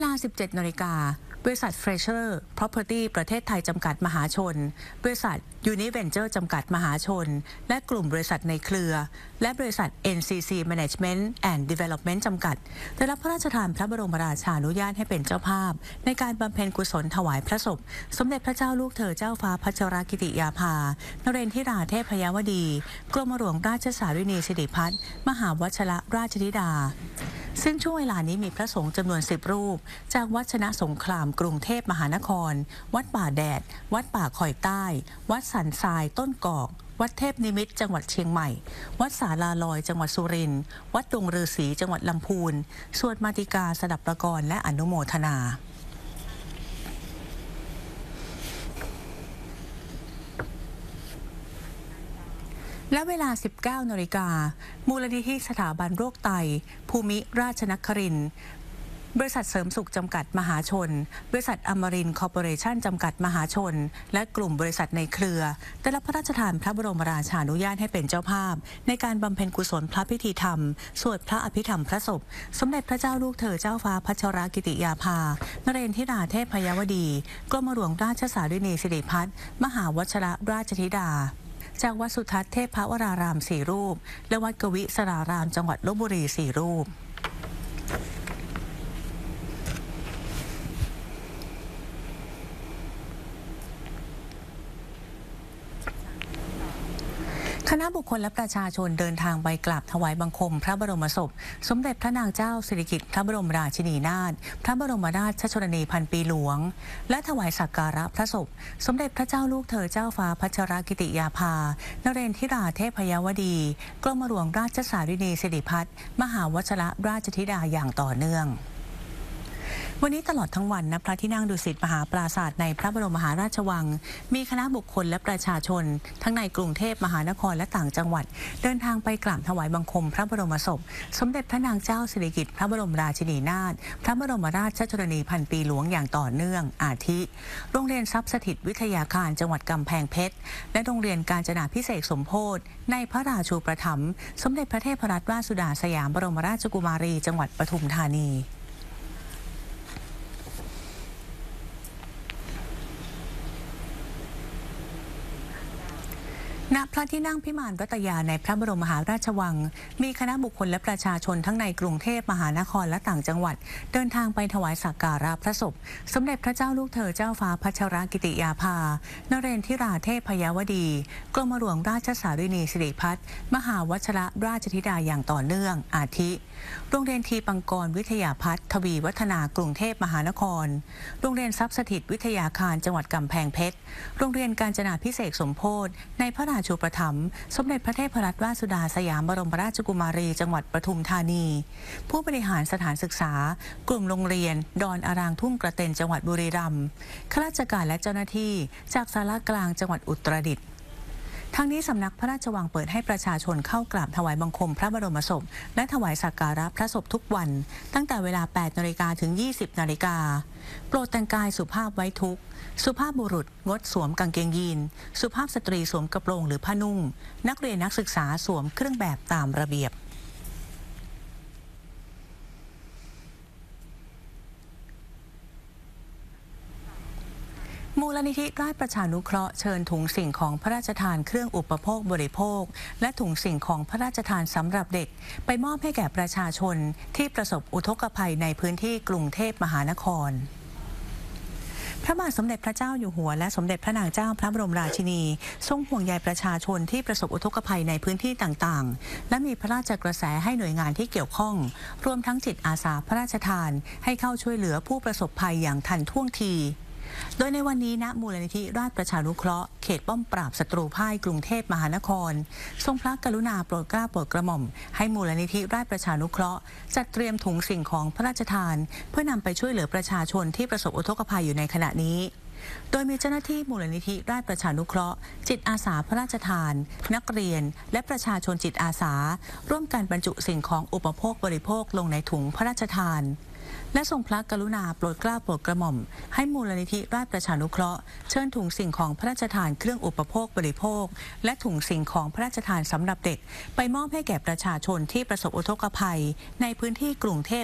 17 นาฬิกาบริษัท Fresher Property ประเทศไทยจำกัดมหาชนบริษัท Univenture จำกัดมหาชนและกลุ่มบริษัทในเครือและบริษัท NCC Management and Development จำกัดได้รับพระราชทานพระบรมราชานุญาตให้เป็นเจ้าภาพในการบำเพ็ญกุศลถวายพระศพสมเด็จพระเจ้าลูกเธอเจ้าฟ้าพัชรกิติยาภานเรนทิราเทพยวดีกรมหลวงราชสารินีสิริพัฒน์มหาวชรราชธิดาซึ่งช่วงเวลานี้มีพระสงฆ์จำนวน10 รูปจากวัดชนะสงครามกรุงเทพมหานครวัดป่าแดดวัดป่าคอยใต้วัดสันทรายต้นกอกวัดเทพนิมิตรจังหวัดเชียงใหม่วัดสาลาลอยจังหวัดสุรินทร์วัดดงฤาษีจังหวัดลำพูนสวดมาติกาสดับประกรณ์และอนุโมทนาและเวลา 19 นาฬิกามูลนิธิสถาบันโรคไตภูมิราชนครินทร์บริษัทเสริมสุขจำกัดมหาชนบริษัทอมรินทร์คอร์ปอเรชั่นจำกัดมหาชนและกลุ่มบริษัทในเครือได้รับพระราชทานพระบรมราชานุญาตให้เป็นเจ้าภาพในการบำเพ็ญกุศลพระพิธีธรรมสวดพระอภิธรรมพระศพสมเด็จพระเจ้าลูกเธอเจ้าฟ้าพัชรกิติยาภานเรนทิราเทพยวดีกรมหลวงราชสารินีสิริพัฒน์มหาวชรราชธิดาจากวัดสุทัศน์เทพวราราม4 รูปและวัดกวิสรารามจังหวัดลพบุรี4 รูปคณะบุคคลและประชาชนเดินทางไปกราบถวายบังคมพระบรมศพสมเด็จพระนางเจ้าสิริกิติ์พระบรมราชินีนาถพระบรมราชชนนีพันปีหลวงและถวายสักการะพระศพสมเด็จพระเจ้าลูกเธอเจ้าฟ้าพัชรกิติยาภานเรนทิราเทพยวดีกรมหลวงราชสารินีสิริพัฒน์มหาวชรราชธิดาอย่างต่อเนื่องวันนี้ตลอดทั้งวันณพระที่นั่งดุสิตมหาปราสาทในพระบรมมหาราชวังมีคณะบุคคลและประชาชนทั้งในกรุงเทพมหานครและต่างจังหวัดเดินทางไปกราบถวายบังคมพระบรมศพสมเด็จพระนางเจ้าสิริกิติ์พระบรมราชินีนาถพระบรมราชชนนีพันปีหลวงอย่างต่อเนื่องอาทิโรงเรียนทรัพย์สถิตวิทยาคารจังหวัดกำแพงเพชรและโรงเรียนกาญจนาภิเษกสมโภชในพระราชูปถัมภ์สมเด็จพระเทพรัตนราชสุดาสยามบรมราชกุมารีจังหวัดปทุมธานีณพระที่นั่งพิมานรัตยาในพระบรมมหาราชวังมีคณะบุคคลและประชาชนทั้งในกรุงเทพมหานครและต่างจังหวัดเดินทางไปถวายสักการะพระศพสมเด็จพระเจ้าลูกเธอเจ้าฟ้าพัชรกิติยาภานเรนทิราเทพยวดีกรมหลวงราชสารินีสิริพัฒน์มหาวชรราชธิดาอย่างต่อเนื่องอาทิโรงเรียนทีปังกรวิทยาพัฒน์ทวีวัฒนากรุงเทพมหานครโรงเรียนทรัพย์สถิตวิทยาคารจังหวัดกำแพงเพชรโรงเรียนกาญจนาภิเษกสมโภชในพระราชูปถัมภ์สมเด็จพระเทพรัตนราชสุดาสยามบรมราชกุมารีจังหวัดปทุมธานีผู้บริหารสถานศึกษากลุ่มโรงเรียนดอนอารางทุ่งกระเต็นจังหวัดบุรีรัมย์ข้าราชการและเจ้าหน้าที่จากศาลากลางจังหวัดอุตรดิตถ์ทั้งนี้สำนักพระราชวังเปิดให้ประชาชนเข้ากราบถวายบังคมพระบรมศพและถวายสักการะพระศพทุกวันตั้งแต่เวลา 8 นาฬิกาถึง 20 นาฬิกาโปรดแต่งกายสุภาพไว้ทุกข์สุภาพบุรุษงดสวมกางเกงยีนสุภาพสตรีสวมกระโปรงหรือผ้านุ่งนักเรียนนักศึกษาสวมเครื่องแบบตามระเบียบมูลนิธิราชประชานุเคราะห์เชิญถุงสิ่งของพระราชทานเครื่องอุปโภคบริโภคและถุงสิ่งของพระราชทานสำหรับเด็กไปมอบให้แก่ประชาชนที่ประสบอุทกภัยในพื้นที่กรุงเทพมหานครพระบาทสมเด็จพระเจ้าอยู่หัวและสมเด็จพระนางเจ้าพระบรมราชินีทรงห่วงใยประชาชนที่ประสบอุทกภัยในพื้นที่ต่างๆและมีพระราชกระแสให้หน่วยงานที่เกี่ยวข้องรวมทั้งจิตอาสาพระราชทานให้เข้าช่วยเหลือผู้ประสบภัยอย่างทันท่วงทีโดยในวันนี้ณมูลนิธิราชประชานุเคราะห์เขตป้อมปราบศัตรูพ่ายกรุงเทพมหานครทรงพระกรุณาโปรดเกล้าโปรดกระหม่อมให้มูลนิธิราชประชานุเคราะห์จัดเตรียมถุงสิ่งของพระราชทานเพื่อนำไปช่วยเหลือประชาชนที่ประสบอุทกภัยอยู่ในขณะนี้โดยมีเจ้าหน้าที่มูลนิธิราชประชานุเคราะห์จิตอาสาพระราชทานนักเรียนและประชาชนจิตอาสาร่วมกันบรรจุสิ่งของอุปโภคบริโภคลงในถุงพระราชทานและทรงพระกรุณาโปรดเกล้าโปรดกระหม่อมให้มูลนิธิราชประชานุเคราะห์เชิญถุงสิ่งของพระราชทานเครื่องอุปโภคบริโภคและถุงสิ่งของพระราชทานสำหรับเด็กไปมอบให้แก่ประชาชนที่ประสบอุทกภัยในพื้นที่กรุงเทพ